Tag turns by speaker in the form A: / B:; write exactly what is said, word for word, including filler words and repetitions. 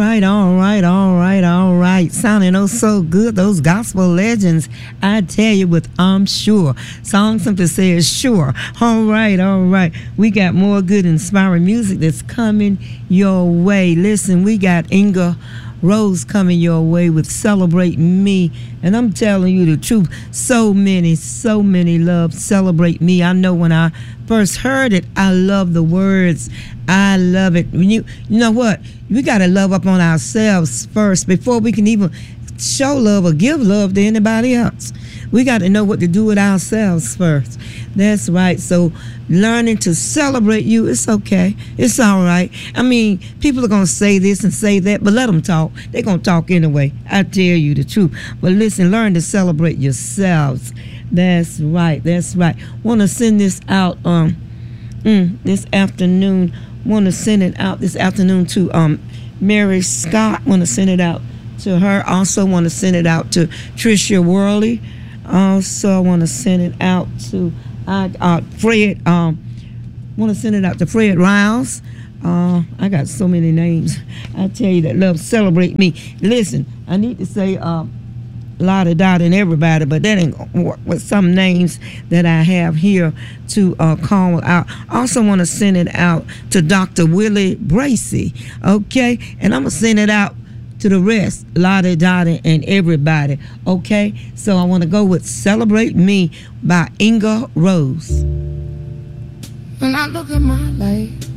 A: right, all right, all right, all right. Sounding oh so good. Those gospel legends, I tell you with I'm sure. Song simply says sure. All right, all right. We got more good inspiring music that's coming your way. Listen, we got Inga Rose coming your way with Celebrate Me. And I'm telling you the truth, so many, so many love Celebrate Me. I know when I first heard it, I love the words. I love it. When you, you know what? We got to love up on ourselves first before we can even show love or give love to anybody else. We got to know what to do with ourselves first. That's right. So learning to celebrate you, it's okay. It's all right. I mean, people are going to say this and say that, but let them talk. They're going to talk anyway. I tell you the truth. But listen, learn to celebrate yourselves. That's right. That's right. Want to send this out um, mm, this afternoon. Want to send it out this afternoon to um, Mary Scott. Want to send it out to her. Also want to send it out to Tricia Worley. Also, I want to send it out to uh, uh, Fred. Um, want to send it out to Fred Riles. Uh, I got so many names. I tell you that love celebrate me. Listen, I need to say uh, Lotta Dot and everybody, but that ain't gonna work with some names that I have here to uh, call out. Also want to send it out to Doctor Willie Bracey. Okay, and I'm gonna send it out to the rest, Lotta Dottie and everybody, okay? So I want to go with Celebrate Me by Inga Rose.
B: When I look at my life,